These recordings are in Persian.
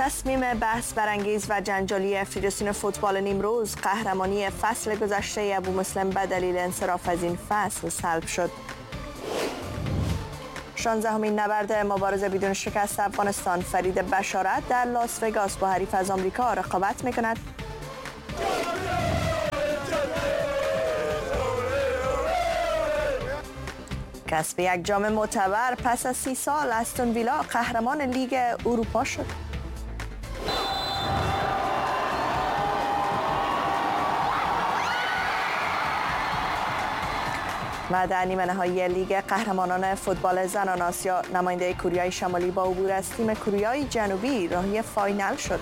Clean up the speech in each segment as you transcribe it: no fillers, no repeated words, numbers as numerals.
تصمیم بحث برانگیز و جنجالی فدراسیون فوتبال نیمروز، قهرمانی فصل گذشته ابو مسلم به دلیل انصراف از این فصل سلب شد. 16مین نبرد مبارزه بدون شکست افغانستان، فرید بشارت در لاس وگاس با حریف از آمریکا رقابت می‌کند. کسب یک جام معتبر پس از 30 سال، استون ویلا قهرمان لیگ اروپا شد. و در نیمه نهایی لیگ قهرمانان فوتبال زنان آسیا، نماینده کره شمالی با عبور از تیم کره جنوبی راهی فاینال شد.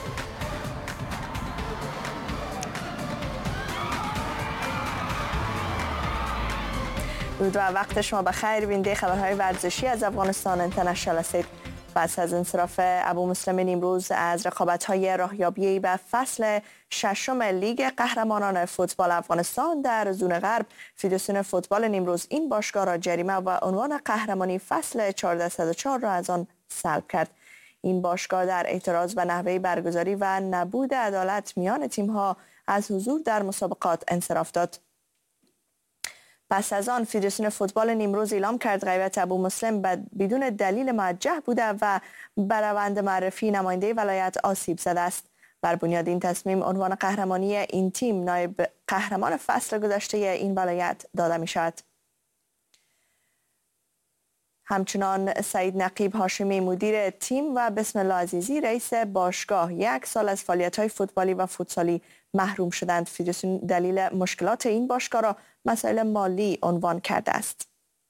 درود و وقت شما بخیر. بیننده خبرهای ورزشی از افغانستان اینترنشنال هستید. پس از انصراف ابو مسلم نیمروز از رقابت‌های راهیابی به فصل ششم لیگ قهرمانان فوتبال افغانستان در زون غرب، فدراسیون فوتبال نیمروز این باشگاه را جریمه و عنوان قهرمانی فصل 1404 را از آن سلب کرد. این باشگاه در اعتراض به نحوه برگزاری و نبود عدالت میان تیم‌ها از حضور در مسابقات انصراف داد. پس از آن فدراسیون فوتبال نیمروز اعلام کرد غیبت ابو مسلم بدون دلیل موجه بوده و بر روند معرفی نماینده ولایت آسیب زده است. بر بنیاد این تصمیم عنوان قهرمانی این تیم نایب قهرمان فصل گذشته این ولایت داده می شود. همچنان سعید نقیب هاشمی مدیر تیم و بسم الله عزیزی رئیس باشگاه 1 سال از فعالیت‌های فوتبالی و فوتسالی محروم شدند. فدراسیون دلیل مشکلات این باشگاه را مسائل مالی عنوان کرده است.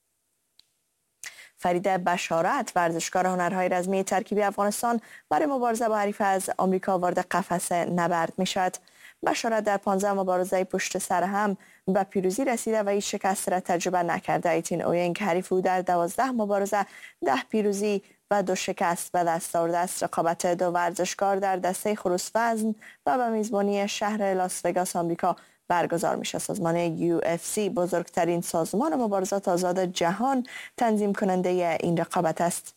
فرید بشارت ورزشکار هنرهای رزمی ترکیبی افغانستان برای مبارزه با حریف از آمریکا وارد قفس نبرد می شود. بشارت در 15 مبارزه پشت سر هم به پیروزی رسیده و هیچ شکست را تجربه نکرده. ایتین اوینگ حریف او در 12 مبارزه 10 پیروزی و 2 شکست به دست آورده است. رقابت دو ورزشکار در دسته خروس وزن و به میزبانی شهر لاس وگاس آمریکا برگزار میشه. سازمان UFC بزرگترین سازمان مبارزات آزاد جهان تنظیم کننده این رقابت است.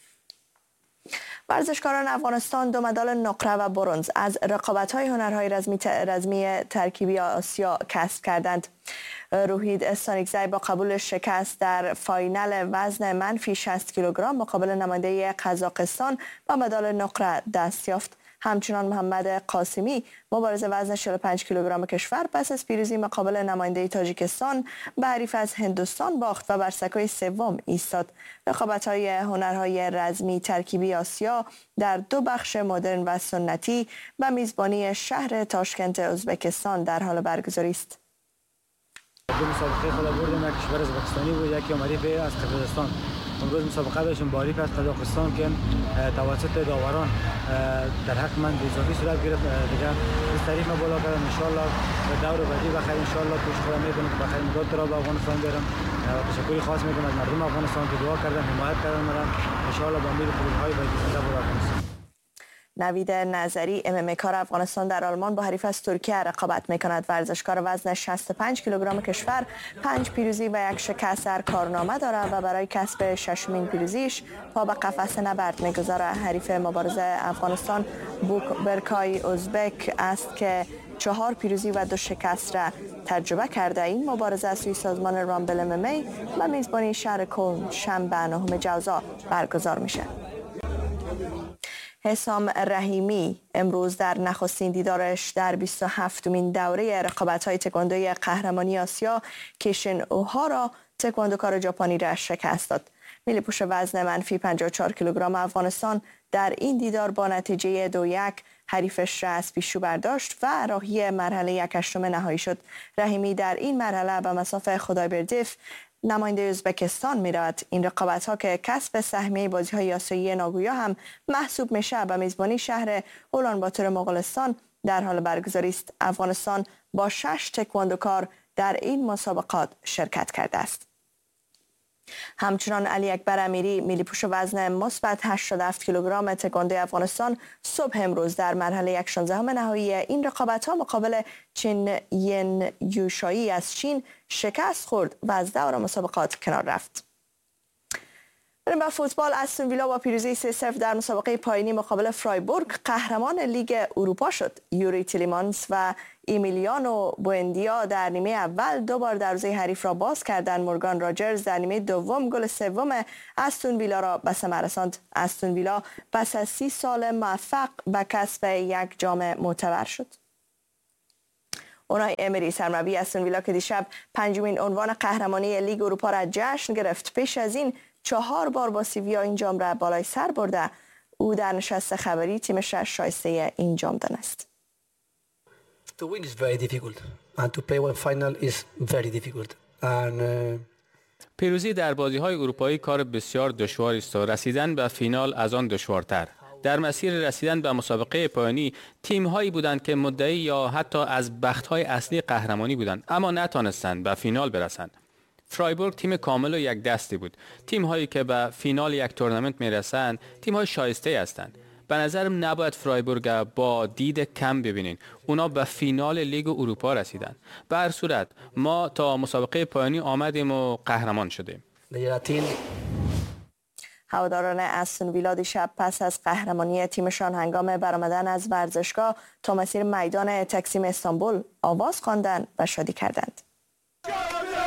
ورزشکاران افغانستان 2 مدال نقره و برنز از رقابت‌های هنرهای رزمی ترکیبی آسیا کسب کردند. روحید استانیکزی با قبول شکست در فاینال وزن منفی 60 کیلوگرم مقابل نماینده قزاقستان با مدال نقره دست یافت. همچنان محمد قاسمی مبارزه وزن 45 کیلوگرم کشور پس از پیروزی مقابل نماینده تاجیکستان به حریف از هندوستان باخت و بر سکوی سوم ایستاد. رقابت‌های هنرهای رزمی ترکیبی آسیا در 2 بخش مدرن و سنتی و میزبانی شهر تاشکند ازبکستان در حال برگزاری است. دو مسابقه خود بردیم، یک کشور ازبکستانی بود، یکی حریف از قزاقستان. امروز مسابقه داشتیم با حریف از قزاقستان که توسط داوران در حق من اضافی صورت گرفت. دیگه از تعریف ما بالا کردم. ان شاء الله دور بعدی بخیر ان شاء الله کوشش خودم میکنم که بخیر مدت را به افغانستان بیارم. تشکر خاص میکنم از مردم افغانستان که دعا کردن، حمایت کردن مرا. ان شاء الله با امید خودهای بعدی زنده باد افغانستان. نوید نظری MMA کار افغانستان در آلمان با حریف از ترکیه رقابت می‌کند. ورزشکار وزن 65 کیلوگرم کشور 5 پیروزی و 1 شکست در کارنامه دارد و برای کسب 6مین پیروزیش پا به قفس نبرد می‌گذارد. حریف مبارزه افغانستان برکای ازبک است که 4 پیروزی و 2 شکست را تجربه کرده. این مبارزه از سوی سازمان رامبل MMA و میزبانی شهر کلن شنبه 9 جوزا برگزار میشه. حسام رحیمی امروز در نخستین دیدارش در 27مین دوره رقابت‌های تکواندوی قهرمانی آسیا کیشن اوهارا تکواندوکار ژاپنی را شکست داد. ملی پوش وزن منفی 54 کیلوگرم افغانستان در این دیدار با نتیجه 2-1 حریفش را از پیشرو برداشت و راهی مرحله 1/8 نهایی شد. رحیمی در این مرحله به مسافه خدایبردیف نماینده ازبکستان می رود. این رقابت ها که کسب سهمیه بازی های آسیایی ناگویا هم محسوب میشه به میزبانی شهر اولانباتور مغولستان در حال برگزاری است. افغانستان با 6 تکواندوکار در این مسابقات شرکت کرده است. همچنان علی اکبر امیری ملی پوش وزن مثبت 87 کیلوگرم تکواندوی افغانستان صبح امروز در مرحله 16 نهایی این رقابت‌ها مقابل چین ین یوشایی از چین شکست خورد و از دور مسابقات کنار رفت. بریم به فوتبال. استون ویلا با پیروزی 3-0 در مسابقه پایانی مقابل فرایبورگ قهرمان لیگ اروپا شد. یوری تیلیمانس و ایمیلیانو بوئندیا در نیمه اول دو بار دروازه حریف را باز کردند. مورگان راجرز در نیمه دوم گل سوم استون ویلا را به ثمر رساند. استون ویلا پس از 30 سال موفق به کسب یک جام معتبر شد. اونای امری سرمربی استون ویلا که دیشب 5مین عنوان قهرمانی لیگ اروپا را جشن گرفت، پیش از این 4 بار با سیویا این جام را بالای سر برده. او در نشست خبری تیمش را شایسته این جام دانست. To win is very difficult and to play one final is very difficult. پیروزی در بازی‌های اروپایی کار بسیار دشواری است و رسیدن به فینال از آن دشوارتر. در مسیر رسیدن به مسابقه پایانی تیم‌هایی بودند که مدعی یا حتی از بخت‌های اصلی قهرمانی بودند اما نتانستند به فینال برسند. فرایبورگ تیم کامل و یک دستی بود. تیم‌هایی که به فینال یک تورنمنت می‌رسند تیم‌های شایسته هستند. به نظرم نباید فرایبورگ با دید کم ببینین. اونا به فینال لیگ اروپا رسیدن. به هر صورت ما تا مسابقه پایانی آمدیم و قهرمان شدیم. هواداران استون ویلا دیشب پس از قهرمانی تیمشان هنگام برآمدن از ورزشگاه تا مسیر میدان تکسیم استانبول آواز خواندند و شادی کردند.